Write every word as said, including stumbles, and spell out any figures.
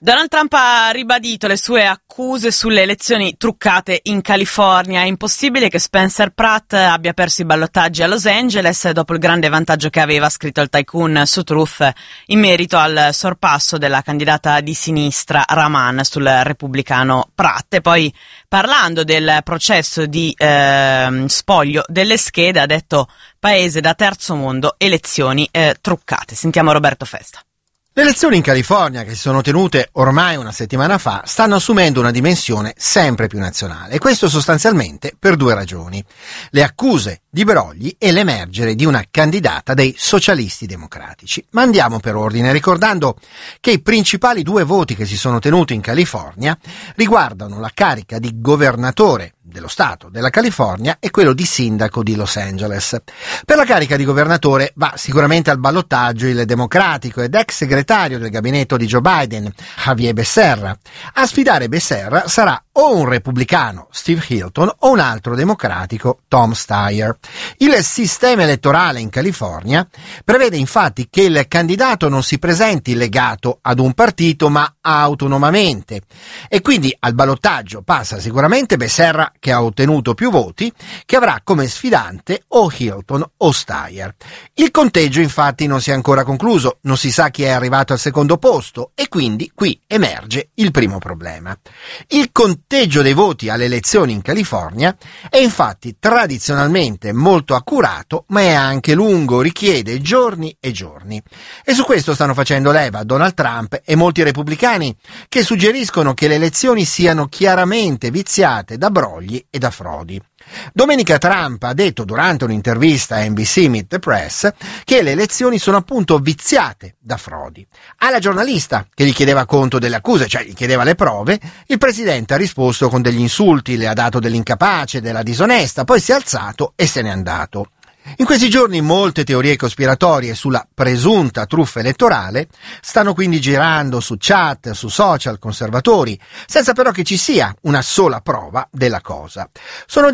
Donald Trump ha ribadito le sue accuse sulle elezioni truccate in California. È impossibile che Spencer Pratt abbia perso i ballottaggi a Los Angeles dopo il grande vantaggio che aveva, scritto il tycoon su Truth, in merito al sorpasso della candidata di sinistra Rahman sul repubblicano Pratt. E poi, parlando del processo di eh, spoglio delle schede, ha detto: paese da terzo mondo, elezioni eh, truccate. Sentiamo Roberto Festa. Le elezioni in California, che si sono tenute ormai una settimana fa, stanno assumendo una dimensione sempre più nazionale, e questo sostanzialmente per due ragioni: le accuse di brogli e l'emergere di una candidata dei socialisti democratici. Ma andiamo per ordine, ricordando che i principali due voti che si sono tenuti in California riguardano la carica di governatore dello Stato della California e quello di sindaco di Los Angeles. Per la carica di governatore va sicuramente al ballottaggio il democratico ed ex segretario del gabinetto di Joe Biden, Xavier Becerra. A sfidare Becerra sarà o un repubblicano, Steve Hilton, o un altro democratico, Tom Steyer. Il sistema elettorale in California prevede infatti che il candidato non si presenti legato ad un partito ma autonomamente, e quindi al ballottaggio passa sicuramente Becerra, che ha ottenuto più voti, che avrà come sfidante o Hilton o Steyer. Il conteggio infatti non si è ancora concluso, non si sa chi è arrivato al secondo posto, e quindi qui emerge il primo problema. Il conteggio dei voti alle elezioni in California è infatti tradizionalmente molto accurato, ma è anche lungo, richiede giorni e giorni. E su questo stanno facendo leva Donald Trump e molti repubblicani, che suggeriscono che le elezioni siano chiaramente viziate da brogli e da frodi. Domenica Trump ha detto durante un'intervista a N B C Meet the Press che le elezioni sono appunto viziate da frodi. Alla giornalista che gli chiedeva conto delle accuse, cioè gli chiedeva le prove, il presidente ha risposto con degli insulti, le ha dato dell'incapace, della disonesta, poi si è alzato e se n'è andato. In questi giorni molte teorie cospiratorie sulla presunta truffa elettorale stanno quindi girando su chat, su social conservatori, senza però che ci sia una sola prova della cosa. Sono